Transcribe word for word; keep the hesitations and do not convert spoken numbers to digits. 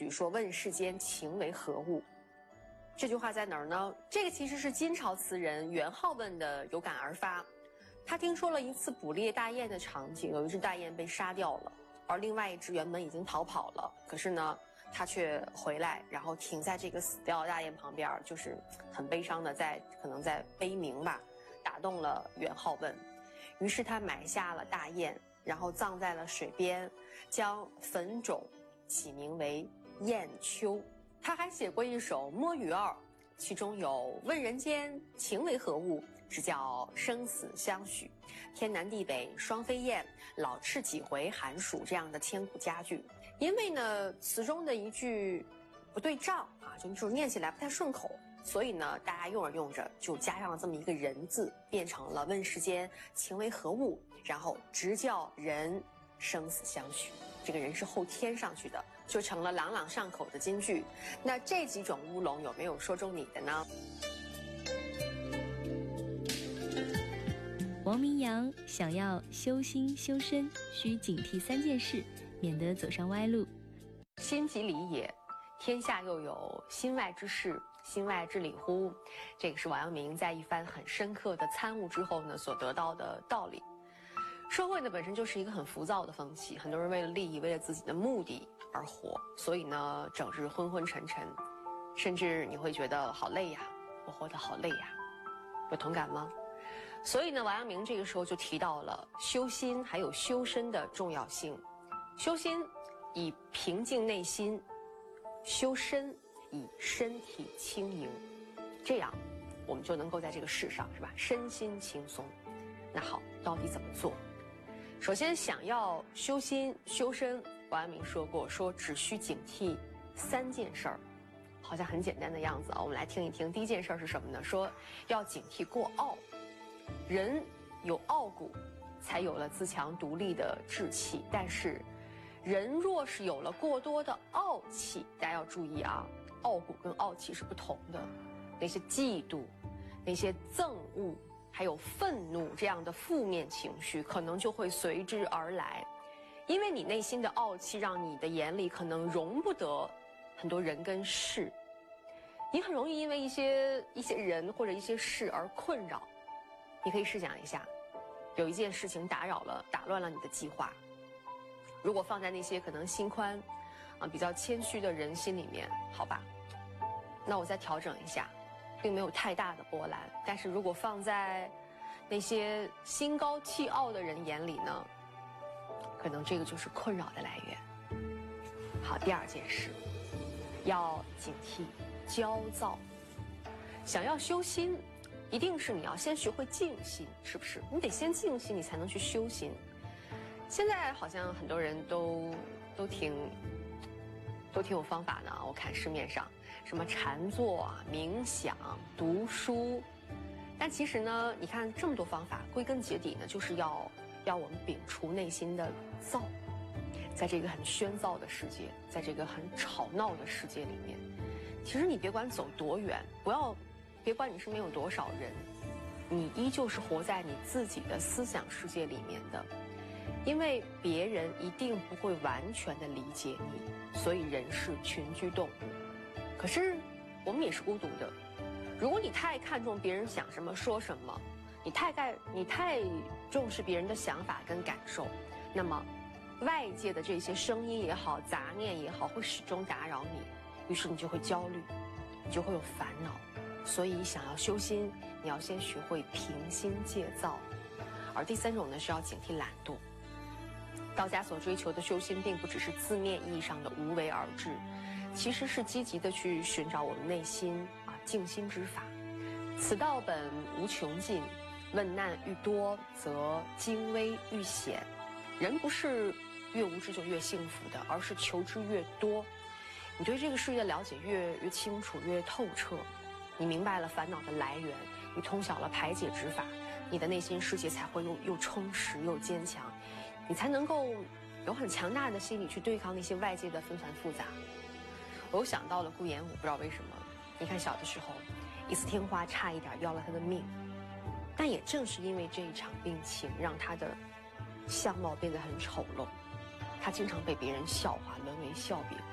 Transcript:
句，说问世间情为何物。这句话在哪儿呢？这个其实是金朝词人元好问的有感而发。他听说了一次捕猎大雁的场景，有一只大雁被杀掉了，而另外一只原本已经逃跑了，可是呢他却回来，然后停在这个死掉的大雁旁边，就是很悲伤的在可能在悲鸣吧，打动了元好问。于是他买下了大雁，然后葬在了水边，将坟冢起名为雁丘。他还写过一首《摸鱼儿》，其中有问人间情为何物，只叫生死相许，天南地北双飞燕，老翅几回寒暑这样的千古佳句。因为呢词中的一句不对仗啊，就就是念起来不太顺口，所以呢大家用着用着就加上了这么一个人字，变成了问世间情为何物，然后直叫人生死相许。这个人是后天上去的，就成了朗朗上口的金句。那这几种乌龙有没有说中你的呢？ 王明阳想要修心修身，需警惕三件事，免得走上歪路。 心即理也，天下又有心外之事，心外之理乎？这个是王阳明在一番很深刻的参悟之后呢所得到的道理。社会呢本身就是一个很浮躁的风气，很多人为了利益，为了自己的目的而活，所以呢整日昏昏沉沉，甚至你会觉得好累呀，我活得好累呀，有同感吗？所以呢王阳明这个时候就提到了修心还有修身的重要性。修心以平静内心，修身以身体轻盈，这样我们就能够在这个世上是吧身心轻松。那好，到底怎么做？首先想要修心修身，王阳明说过，说只需警惕三件事儿，好像很简单的样子啊。我们来听一听，第一件事儿是什么呢？说要警惕过傲。人有傲骨，才有了自强独立的志气，但是人若是有了过多的傲气，大家要注意啊，傲骨跟傲气是不同的。那些嫉妒，那些憎恶，还有愤怒这样的负面情绪可能就会随之而来。因为你内心的傲气让你的眼里可能容不得很多人跟事，你很容易因为一些一些人或者一些事而困扰。你可以试想一下，有一件事情打扰了打乱了你的计划，如果放在那些可能心宽啊比较谦虚的人心里面，好吧，那我再调整一下，并没有太大的波澜。但是如果放在那些心高气傲的人眼里呢，可能这个就是困扰的来源。好，第二件事，要警惕焦躁。想要修心，一定是你要先学会静心，是不是？你得先静心，你才能去修心。现在好像很多人都都挺都挺有方法的啊！我看市面上什么禅坐啊、冥想、读书，但其实呢，你看这么多方法，归根结底呢，就是要要我们摒除内心的躁。在这个很喧噪的世界，在这个很吵闹的世界里面，其实你别管走多远，不要别管你身边有多少人，你依旧是活在你自己的思想世界里面的。因为别人一定不会完全的理解你，所以人是群居动物。可是我们也是孤独的。如果你太看重别人想什么说什么，你太概你太重视别人的想法跟感受，那么外界的这些声音也好，杂念也好，会始终打扰你，于是你就会焦虑，你就会有烦恼。所以想要修心，你要先学会平心戒躁。而第三种呢，是要警惕懒惰。道家所追求的修心，并不只是字面意义上的无为而治，其实是积极的去寻找我们内心啊静心之法。此道本无穷尽，问难愈多，则精微愈显。人不是越无知就越幸福的，而是求知越多，你对这个世界了解越越清楚、越透彻，你明白了烦恼的来源，你通晓了排解之法，你的内心世界才会又又充实又坚强，你才能够有很强大的心理去对抗那些外界的纷繁复杂。我又想到了顾炎武，不知道为什么，你看小的时候，一次天花差一点要了他的命，但也正是因为这一场病情，让他的相貌变得很丑陋，他经常被别人笑话，沦为笑柄。